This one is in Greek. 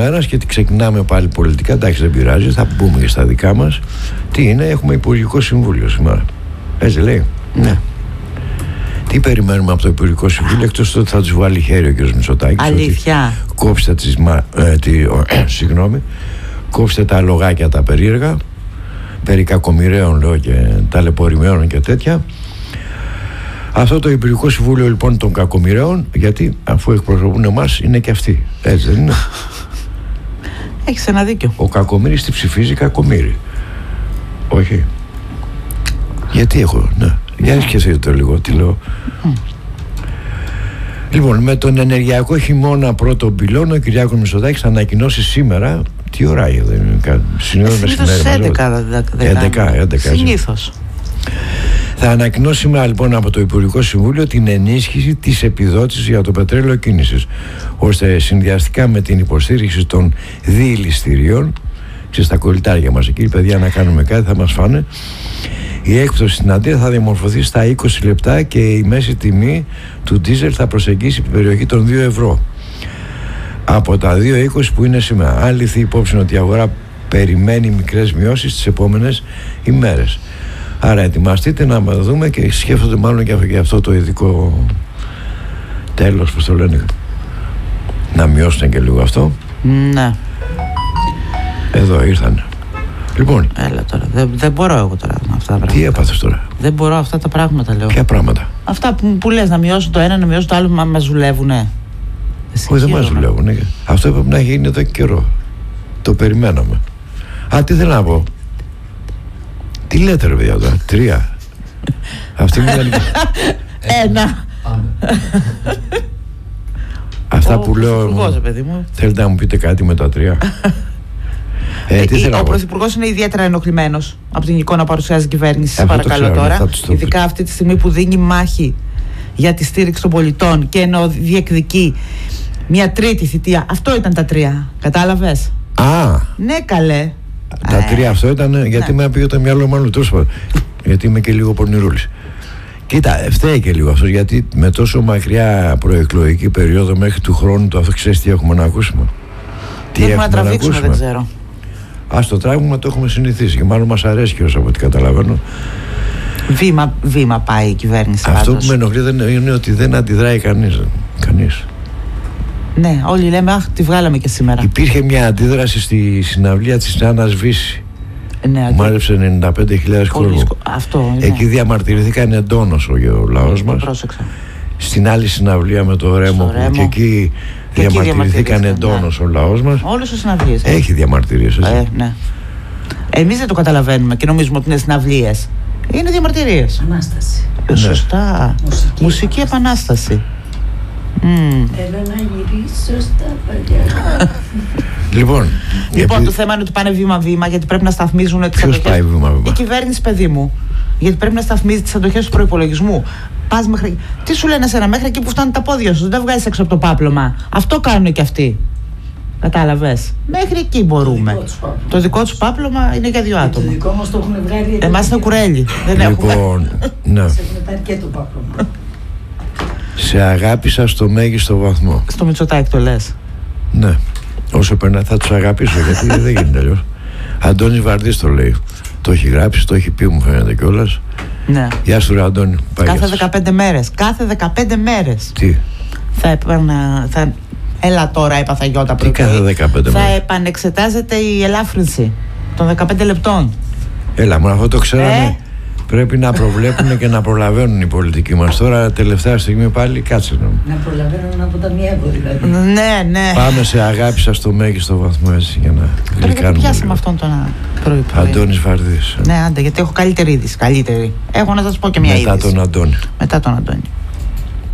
Ένας και ξεκινάμε πάλι πολιτικά. Εντάξει, δεν πειράζει, θα μπούμε και στα δικά μας. Τι είναι, έχουμε Υπουργικό Συμβούλιο σήμερα. Έτσι λέει. Ναι. Τι περιμένουμε από το Υπουργικό Συμβούλιο, εκτός ότι θα τους βάλει χέρι ο κ. Μητσοτάκης? Αλήθεια. Κόψτε κόψτε τα λογάκια τα περίεργα, περί κακομοιραίων λέω και ταλαιπωρημένων και τέτοια. Αυτό το Υπουργικό Συμβούλιο λοιπόν των κακομοιραίων, γιατί αφού εκπροσωπούν εμάς, είναι και αυτοί. Έτσι δεν είναι? Έχεις ένα δίκιο. Ο κακομοίρης τη ψηφίζει κακομοίρη. Όχι? Γιατί έχω, ναι. Για σκεφτείτε το λίγο τι λέω. Λοιπόν, με τον ενεργειακό χειμώνα πρώτο πυλώνα, ο Κυριάκος Μητσοτάκης θα ανακοινώσει σήμερα. Τι ώρα είναι, συνήθως μεσημέρι. 11. Συνήθως. Θα ανακοινώσει σήμερα λοιπόν από το Υπουργικό Συμβούλιο την ενίσχυση της επιδότησης για το πετρέλαιο κίνησης, ώστε συνδυαστικά με την υποστήριξη των διηληστηρίων και στα κολλητάρια μας εκεί, παιδιά, να κάνουμε κάτι, θα μας φάνε. Η έκπτωση στην Αντία θα διαμορφωθεί στα 20 λεπτά και η μέση τιμή του ντίζελ θα προσεγγίσει την περιοχή των 2 ευρώ από τα 2,20 που είναι σήμερα. Αν ληφθεί υπόψη ότι η αγορά περιμένει μικρές μειώσεις τις επόμενες ημέρες. Άρα ετοιμαστείτε να δούμε, και σκέφτονται μάλλον και αυτό το ειδικό τέλος, πώς το λένε, να μειώσουν και λίγο αυτό. Ναι. Εδώ ήρθανε. Λοιπόν. Έλα τώρα, δεν μπορώ εγώ τώρα με αυτά τα πράγματα. Τι έπαθες τώρα? Δεν μπορώ αυτά τα πράγματα, λέω. Ποια πράγματα? Αυτά που λες, να μειώσουν το ένα, να μειώσουν το άλλο, μα μας δουλεύουνε. Όχι, δεν μας δουλεύουνε. Αυτό έπρεπε να έχει γίνει εδώ και καιρό. Το περιμέναμε. Τι θέλω να πω. Τι λέτε ρε παιδιά τώρα? 3. Αυτή μου ήταν. 1. Αυτά που λέω. Θέλετε να μου πείτε κάτι με τα 3? Ο Πρωθυπουργός είναι ιδιαίτερα ενοχλημένος από την εικόνα που παρουσιάζει η κυβέρνηση. Σε παρακαλώ τώρα. Ειδικά αυτή τη στιγμή που δίνει μάχη για τη στήριξη των πολιτών και ενώ διεκδικεί μια τρίτη θητεία. Αυτό ήταν τα 3. Κατάλαβες? Ναι, καλέ. Τα 3 αυτό ήταν, γιατί με πήγε το μυαλό μάλλον τόσο. Γιατί είμαι και λίγο πονηρούλης. Κοίτα, φταίει και λίγο αυτό, γιατί με τόσο μακριά προεκλογική περίοδο μέχρι του χρόνου του, αυτό ξέρεις τι έχουμε να ακούσουμε? Τι έχουμε να τραβήξουμε, δεν ξέρω. Το τράβημα το έχουμε συνηθίσει και μάλλον μας αρέσει και όσο από ό,τι καταλαβαίνω. Βήμα πάει η κυβέρνηση. Αυτό που με ενοχλεί είναι ότι δεν αντιδράει κανείς. Ναι, όλοι λέμε, τη βγάλαμε και σήμερα. Υπήρχε μια αντίδραση στη συναυλία της Άννας Βύση. Ναι, μάλεψε 95.000 κόσμο. Εκεί διαμαρτυρηθήκαν εντόνως ο λαός μας. Πρόσεξα. Στην άλλη συναυλία με το Ρέμο, και εκεί διαμαρτυρηθήκαν εντόνως ο λαός μας. Όλες οι συναυλίες. Έχει διαμαρτυρίες. Ναι. Εμείς δεν το καταλαβαίνουμε και νομίζουμε ότι είναι συναυλίες. Είναι διαμαρτυρίες. Επανάσταση. Σωστά. Μουσική επανάσταση. Θέλω να γυρίσω στα παλιά. Λοιπόν, το θέμα είναι ότι πάνε βήμα-βήμα, γιατί πρέπει να σταθμίζουν τις αντοχές. Ποιος πάει βήμα-βήμα? Η κυβέρνηση, παιδί μου. Γιατί πρέπει να σταθμίζει τις αντοχές του προϋπολογισμού. Πας μέχρι. Τι σου λένε εσένα, μέχρι εκεί που φτάνουν τα πόδια σου. Δεν τα βγάζεις έξω από το πάπλωμα. Αυτό κάνουν και αυτοί. Κατάλαβες. Μέχρι εκεί μπορούμε. Το δικό τους πάπλωμα είναι για 2 άτομα. Το δικό μας το έχουν βγάλει. Εμάς είναι κουρέλι. Δεν έχουμε. Ναι. Σε έχουν πάρει και το πάπλωμα. Σε αγάπησα στο μέγιστο βαθμό. Στο Μητσοτάκη το λες? Ναι. Όσο περνάει θα τους αγαπήσω, γιατί δεν γίνεται αλλιώς. Αντώνης Βαρδής το λέει. Το έχει γράψει, το έχει πει, μου φαίνεται κιόλας. Ναι. Γεια σου ρε Αντώνη. Κάθε 15 μέρες. Κάθε 15 μέρες. Τι? Έλα τώρα, έπαθα γιώτα πριν. Τι κάθε 15 μέρες? Θα επανεξετάζεται η ελάφρυνση των 15 λεπτών. Έλα, μόνο αυτό το ξέραμε. Πρέπει να προβλέπουν και να προλαβαίνουν οι πολιτικοί μας. Τώρα τελευταία στιγμή πάλι κάτσε να προλαβαίνουν από τα μιέμπο δηλαδή. Ναι. Πάμε σε αγάπησα στο μέγιστο βαθμό, έτσι, για να γλυκάνουμε. Τώρα πιάσαμε αυτόν τον πρωί. Αντώνης Βαρδής. Ναι, άντε, γιατί έχω καλύτερη είδηση. Καλύτερη. Έχω να σας πω και μια είδηση. Μετά τον Αντώνη.